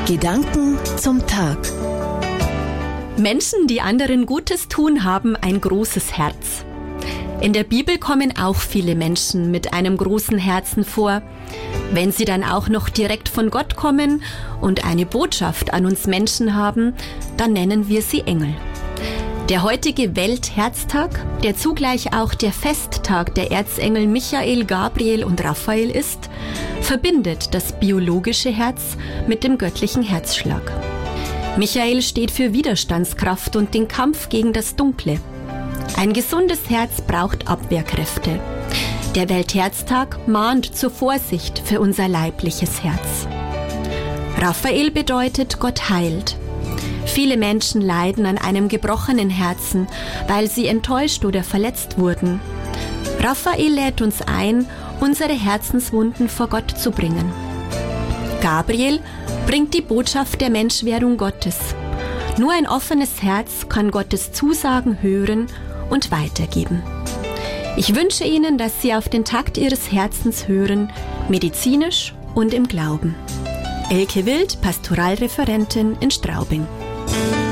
Gedanken zum Tag. Menschen, die anderen Gutes tun, haben ein großes Herz. In der Bibel kommen auch viele Menschen mit einem großen Herzen vor. Wenn sie dann auch noch direkt von Gott kommen und eine Botschaft an uns Menschen haben, dann nennen wir sie Engel. Der heutige Weltherztag, der zugleich auch der Festtag der Erzengel Michael, Gabriel und Raphael ist, verbindet das biologische Herz mit dem göttlichen Herzschlag. Michael steht für Widerstandskraft und den Kampf gegen das Dunkle. Ein gesundes Herz braucht Abwehrkräfte. Der Weltherztag mahnt zur Vorsicht für unser leibliches Herz. Raphael bedeutet, Gott heilt. Viele Menschen leiden an einem gebrochenen Herzen, weil sie enttäuscht oder verletzt wurden. Raphael lädt uns ein, unsere Herzenswunden vor Gott zu bringen. Gabriel bringt die Botschaft der Menschwerdung Gottes. Nur ein offenes Herz kann Gottes Zusagen hören und weitergeben. Ich wünsche Ihnen, dass Sie auf den Takt Ihres Herzens hören, medizinisch und im Glauben. Elke Wild, Pastoralreferentin in Straubing.